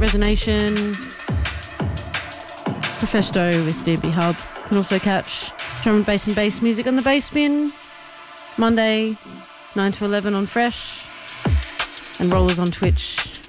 Resonation, Profesto with DB Hub. You can also catch drum and bass music on the Bass Bin, Monday 9 to 11 on Fresh, and Rollers on Twitch